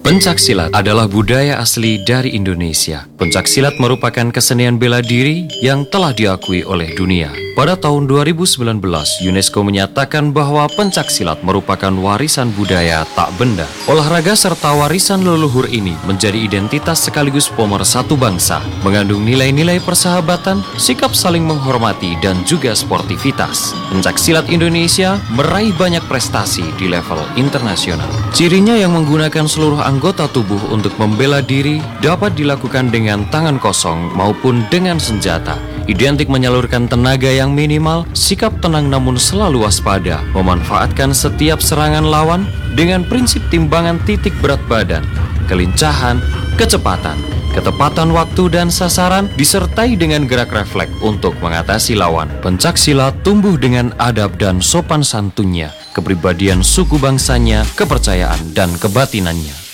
Pencaksilat adalah budaya asli dari Indonesia. Pencaksilat merupakan kesenian bela diri yang telah diakui oleh dunia. Pada tahun 2019, UNESCO menyatakan bahwa pencaksilat merupakan warisan budaya tak benda. Olahraga serta warisan leluhur ini menjadi identitas sekaligus pemersatu bangsa, mengandung nilai-nilai persahabatan, sikap saling menghormati, dan juga sportivitas. Pencaksilat Indonesia meraih banyak prestasi di level internasional. Cirinya yang menggunakan seluruh anggota tubuh untuk membela diri dapat dilakukan dengan tangan kosong maupun dengan senjata. Identik menyalurkan tenaga yang minimal, sikap tenang namun selalu waspada, memanfaatkan setiap serangan lawan dengan prinsip timbangan titik berat badan, kelincahan, kecepatan, ketepatan waktu dan sasaran, disertai dengan gerak refleks untuk mengatasi lawan. Pencaksilat tumbuh dengan adab dan sopan santunnya, kepribadian suku bangsanya, kepercayaan dan kebatinannya.